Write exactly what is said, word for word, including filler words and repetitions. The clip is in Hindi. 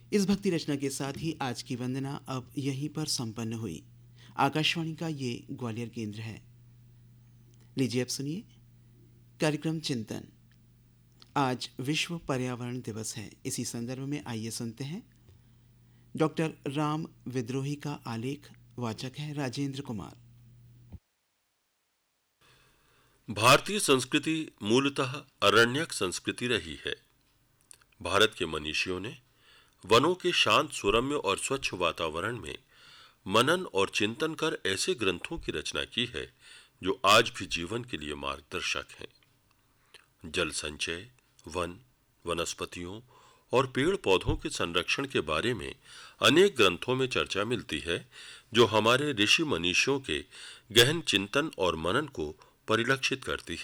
इस भक्ति रचना के साथ ही आज की वंदना अब यहीं पर संपन्न हुई। आकाशवाणी का ये ग्वालियर केंद्र है। लीजिए अब सुनिए कार्यक्रम चिंतन। आज विश्व पर्यावरण दिवस है। इसी संदर्भ में आइए सुनते हैं डॉक्टर राम विद्रोही का आलेख। वाचक है राजेंद्र कुमार। भारतीय संस्कृति मूलतः अरण्यक संस्कृति रही है। भारत के मनीषियों ने वनों के शांत, सुरम्य और स्वच्छ वातावरण में मनन और चिंतन कर ऐसे ग्रंथों की रचना की है जो आज भी जीवन के लिए मार्गदर्शक हैं। जल संचय, वन, वनस्पतियों और पेड़ पौधों के संरक्षण के बारे में अनेक ग्रंथों में चर्चा मिलती है, जो हमारे ऋषि मनीषियों के गहन चिंतन और मनन को परिलक्षित करती